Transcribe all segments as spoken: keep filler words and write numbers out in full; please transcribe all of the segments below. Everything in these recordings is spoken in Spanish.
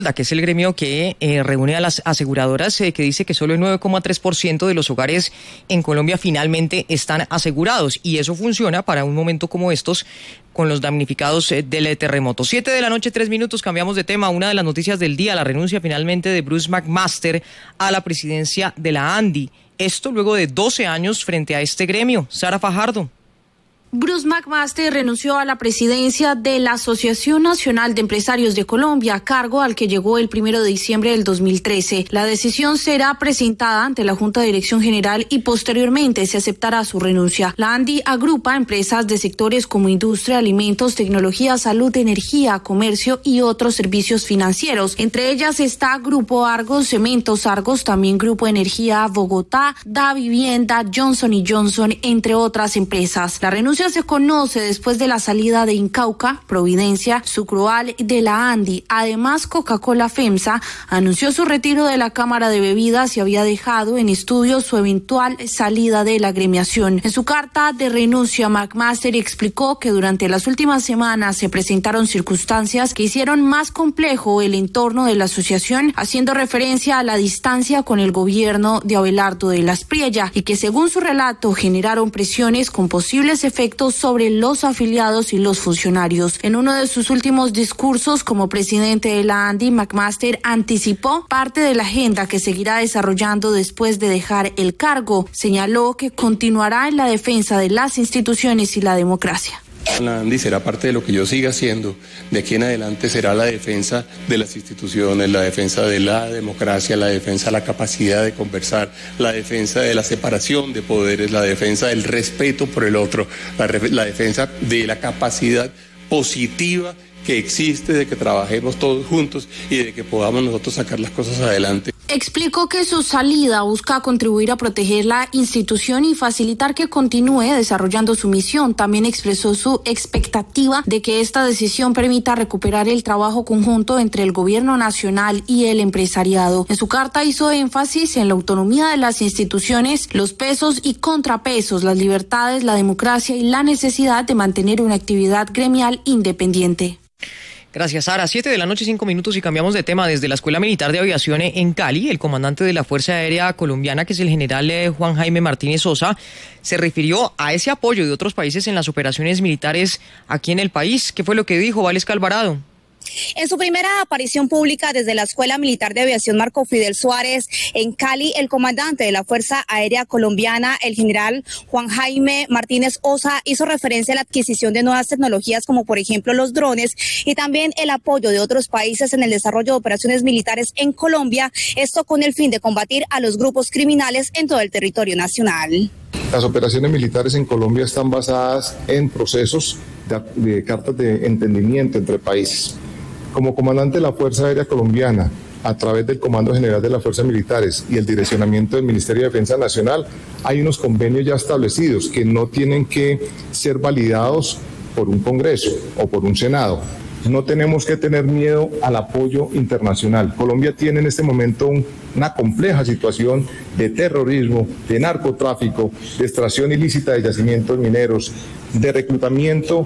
que es el gremio que eh, reúne a las aseguradoras, eh, que dice que solo el nueve coma tres por ciento de los hogares en Colombia finalmente están asegurados, y eso funciona para un momento como estos con los damnificados eh, del terremoto. Siete de la noche, tres minutos, cambiamos de tema. Una de las noticias del día, la renuncia finalmente de Bruce McMaster a la presidencia de la ANDI. Esto luego de doce años frente a este gremio. Sara Fajardo. Bruce McMaster renunció a la presidencia de la Asociación Nacional de Empresarios de Colombia, cargo al que llegó el primero de diciembre del dos mil trece. La decisión será presentada ante la Junta de Dirección General y posteriormente se aceptará su renuncia. La ANDI agrupa empresas de sectores como industria, alimentos, tecnología, salud, energía, comercio y otros servicios financieros. Entre ellas está Grupo Argos, Cementos Argos, también Grupo Energía Bogotá, Da Vivienda, Johnson y Johnson, entre otras empresas. La renuncia se conoce después de la salida de Incauca, Providencia, Sucroal de la ANDI. Además, Coca-Cola FEMSA anunció su retiro de la Cámara de Bebidas y había dejado en estudio su eventual salida de la agremiación. En su carta de renuncia, McMaster explicó que durante las últimas semanas se presentaron circunstancias que hicieron más complejo el entorno de la asociación, haciendo referencia a la distancia con el gobierno de Abelardo de la Espriella, y que según su relato generaron presiones con posibles efectos sobre los afiliados y los funcionarios. En uno de sus últimos discursos como presidente de la ANDI, McMaster anticipó parte de la agenda que seguirá desarrollando después de dejar el cargo. Señaló que continuará en la defensa de las instituciones y la democracia. La ANDI será parte de lo que yo siga haciendo. De aquí en adelante será la defensa de las instituciones, la defensa de la democracia, la defensa de la capacidad de conversar, la defensa de la separación de poderes, la defensa del respeto por el otro, la, la defensa de la capacidad positiva que existe de que trabajemos todos juntos y de que podamos nosotros sacar las cosas adelante. Explicó que su salida busca contribuir a proteger la institución y facilitar que continúe desarrollando su misión. También expresó su expectativa de que esta decisión permita recuperar el trabajo conjunto entre el gobierno nacional y el empresariado. En su carta hizo énfasis en la autonomía de las instituciones, los pesos y contrapesos, las libertades, la democracia y la necesidad de mantener una actividad gremial independiente. Gracias, Sara. Siete de la noche, cinco minutos, y cambiamos de tema. Desde la Escuela Militar de Aviación en Cali, el comandante de la Fuerza Aérea Colombiana, que es el general Juan Jaime Martínez Sosa, se refirió a ese apoyo de otros países en las operaciones militares aquí en el país. ¿Qué fue lo que dijo Valesca Alvarado? En su primera aparición pública desde la Escuela Militar de Aviación Marco Fidel Suárez en Cali, el comandante de la Fuerza Aérea Colombiana, el general Juan Jaime Martínez Sosa, hizo referencia a la adquisición de nuevas tecnologías como por ejemplo los drones y también el apoyo de otros países en el desarrollo de operaciones militares en Colombia, esto con el fin de combatir a los grupos criminales en todo el territorio nacional. Las operaciones militares en Colombia están basadas en procesos de, de cartas de entendimiento entre países. Como comandante de la Fuerza Aérea Colombiana, a través del Comando General de las Fuerzas Militares y el direccionamiento del Ministerio de Defensa Nacional, hay unos convenios ya establecidos que no tienen que ser validados por un Congreso o por un Senado. No tenemos que tener miedo al apoyo internacional. Colombia tiene en este momento un, una compleja situación de terrorismo, de narcotráfico, de extracción ilícita de yacimientos mineros, de reclutamiento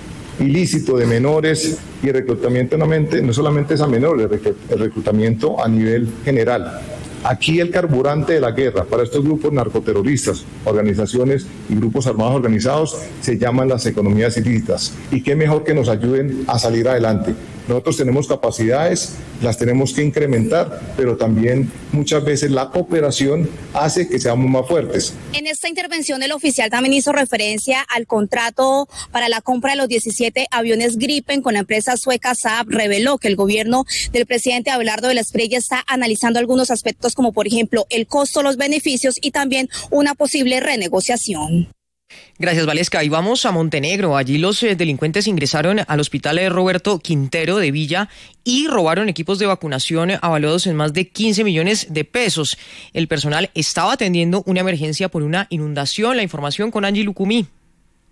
ilícito de menores y reclutamiento no solamente es a menores, el reclutamiento a nivel general. Aquí el carburante de la guerra para estos grupos narcoterroristas, organizaciones y grupos armados organizados se llaman las economías ilícitas. Y qué mejor que nos ayuden a salir adelante. Nosotros tenemos capacidades, las tenemos que incrementar, pero también muchas veces la cooperación hace que seamos más fuertes. En esta intervención el oficial también hizo referencia al contrato para la compra de los diecisiete aviones Gripen con la empresa sueca Saab. Reveló que el gobierno del presidente Abelardo de la Espriella está analizando algunos aspectos como por ejemplo el costo, los beneficios y también una posible renegociación. Gracias, Valesca. Y vamos a Montenegro. Allí los eh, delincuentes ingresaron al hospital de Roberto Quintero de Villa y robaron equipos de vacunación avaluados en más de quince millones de pesos. El personal estaba atendiendo una emergencia por una inundación. La información con Angie Lucumí.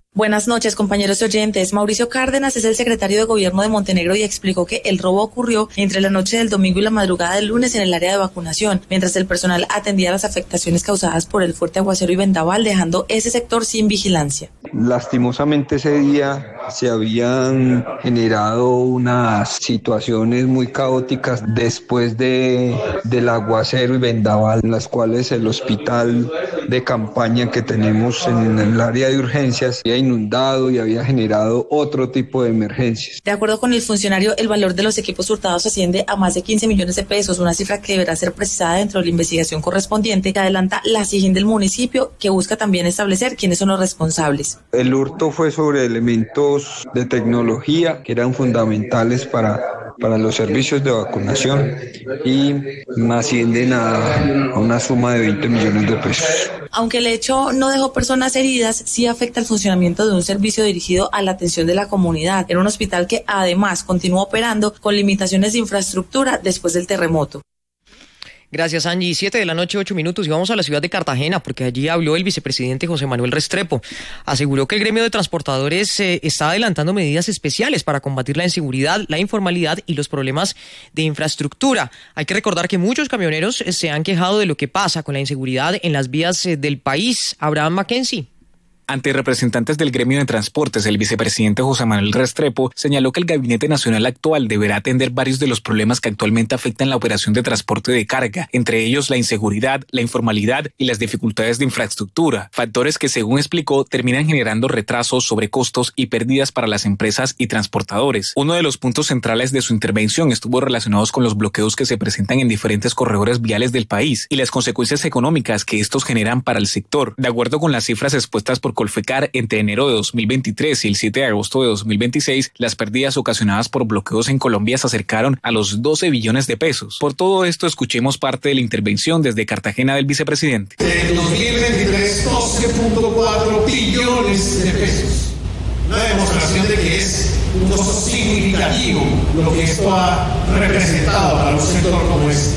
Buenas noches, compañeros y oyentes. Mauricio Cárdenas es el secretario de Gobierno de Montenegro y explicó que el robo ocurrió entre la noche del domingo y la madrugada del lunes en el área de vacunación, mientras el personal atendía las afectaciones causadas por el fuerte aguacero y vendaval, dejando ese sector sin vigilancia. Lastimosamente ese día se habían generado unas situaciones muy caóticas después de, del aguacero y vendaval, en las cuales el hospital de campaña que tenemos en el área de urgencias había inundado y había generado otro tipo de emergencias. De acuerdo con el funcionario, el valor de los equipos hurtados asciende a más de quince millones de pesos, una cifra que deberá ser precisada dentro de la investigación correspondiente que adelanta la SIGIN del municipio, que busca también establecer quiénes son los responsables. El hurto fue sobre elementos de tecnología que eran fundamentales para, para los servicios de vacunación y ascienden a, a una suma de veinte millones de pesos. Aunque el hecho no dejó personas heridas, sí afecta el funcionamiento de un servicio dirigido a la atención de la comunidad, en un hospital que además continúa operando con limitaciones de infraestructura después del terremoto. Gracias, Angie. Siete de la noche, ocho minutos, y vamos a la ciudad de Cartagena, porque allí habló el vicepresidente José Manuel Restrepo. Aseguró que el gremio de transportadores eh, está adelantando medidas especiales para combatir la inseguridad, la informalidad y los problemas de infraestructura. Hay que recordar que muchos camioneros eh, se han quejado de lo que pasa con la inseguridad en las vías eh, del país. Abraham Mackenzie. Ante representantes del gremio de transportes, el vicepresidente José Manuel Restrepo señaló que el Gabinete Nacional actual deberá atender varios de los problemas que actualmente afectan la operación de transporte de carga, entre ellos la inseguridad, la informalidad y las dificultades de infraestructura, factores que, según explicó, terminan generando retrasos, sobrecostos y pérdidas para las empresas y transportadores. Uno de los puntos centrales de su intervención estuvo relacionado con los bloqueos que se presentan en diferentes corredores viales del país y las consecuencias económicas que estos generan para el sector. De acuerdo con las cifras expuestas por Colfecar, entre enero de dos mil veintitrés y el siete de agosto de dos mil veintiséis, las pérdidas ocasionadas por bloqueos en Colombia se acercaron a los doce billones de pesos. Por todo esto, escuchemos parte de la intervención desde Cartagena del vicepresidente. En dos mil veintitrés, doce punto cuatro billones de pesos. Una demostración de que es un costo significativo lo que esto ha representado para un sector como este.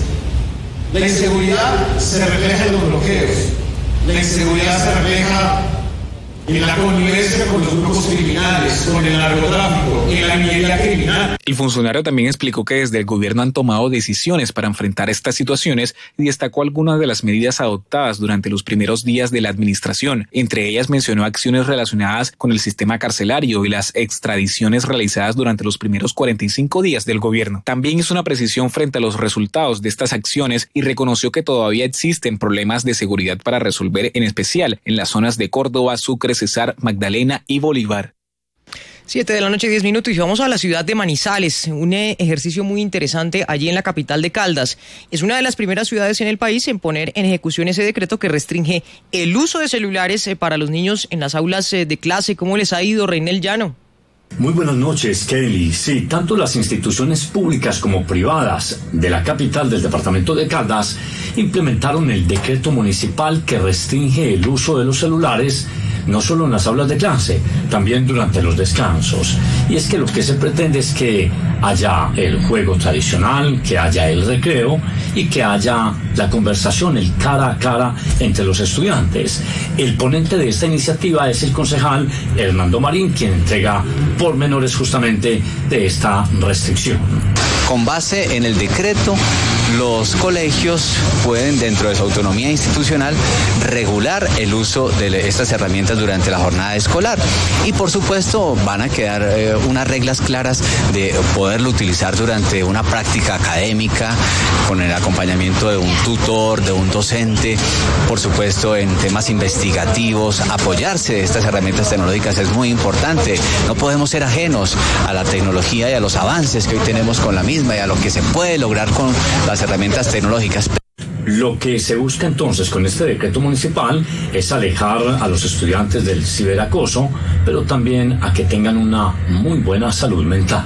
La inseguridad se refleja en los bloqueos. La inseguridad se refleja en la connivencia con los grupos criminales, con el narcotráfico, en la minería criminal. El funcionario también explicó que desde el gobierno han tomado decisiones para enfrentar estas situaciones y destacó algunas de las medidas adoptadas durante los primeros días de la administración. Entre ellas mencionó acciones relacionadas con el sistema carcelario y las extradiciones realizadas durante los primeros cuarenta y cinco días del gobierno. También hizo una precisión frente a los resultados de estas acciones y reconoció que todavía existen problemas de seguridad para resolver, en especial en las zonas de Córdoba, Sucre, Cesar, Magdalena y Bolívar. Siete de la noche, diez minutos, y vamos a la ciudad de Manizales, un ejercicio muy interesante allí en la capital de Caldas. Es una de las primeras ciudades en el país en poner en ejecución ese decreto que restringe el uso de celulares para los niños en las aulas de clase. ¿Cómo les ha ido, Reinel Llano? Muy buenas noches, Kelly. Sí, tanto las instituciones públicas como privadas de la capital del departamento de Caldas implementaron el decreto municipal que restringe el uso de los celulares no solo en las aulas de clase, también durante los descansos. Y es que lo que se pretende es que haya el juego tradicional, que haya el recreo y que haya la conversación, el cara a cara entre los estudiantes. El ponente de esta iniciativa es el concejal Hernando Marín, quien entrega pormenores justamente de esta restricción. Con base en el decreto, los colegios pueden, dentro de su autonomía institucional, regular el uso de estas herramientas durante la jornada escolar. Y por supuesto van a quedar eh, unas reglas claras de poderlo utilizar durante una práctica académica, con el acompañamiento de un tutor, de un docente, por supuesto en temas investigativos. Apoyarse de estas herramientas tecnológicas es muy importante. No podemos ser ajenos a la tecnología y a los avances que hoy tenemos con la misma y a lo que se puede lograr con las herramientas tecnológicas. Lo que se busca entonces con este decreto municipal es alejar a los estudiantes del ciberacoso, pero también a que tengan una muy buena salud mental.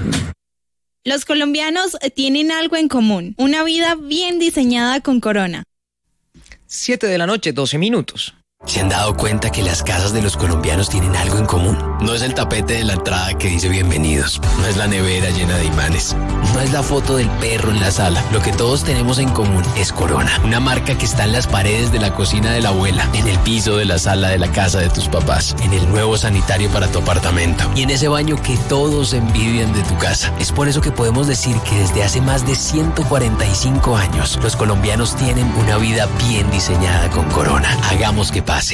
Los colombianos tienen algo en común, una vida bien diseñada con Corona. Siete de la noche, doce minutos. ¿Se han dado cuenta que las casas de los colombianos tienen algo en común? No es el tapete de la entrada que dice bienvenidos, no es la nevera llena de imanes, no es la foto del perro en la sala. Lo que todos tenemos en común es Corona, una marca que está en las paredes de la cocina de la abuela, en el piso de la sala de la casa de tus papás, en el nuevo sanitario para tu apartamento y en ese baño que todos envidian de tu casa. Es por eso que podemos decir que desde hace más de ciento cuarenta y cinco años, los colombianos tienen una vida bien diseñada con Corona. Hagamos que pase.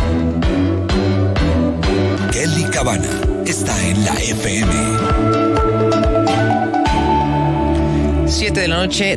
Kelly Cabana está en la F M. Siete de la noche.